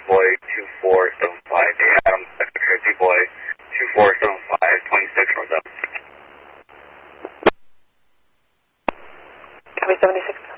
Boy 2475. Hey, Adam, Secretary D-Boy 2475, 26 North Up. Copy 76.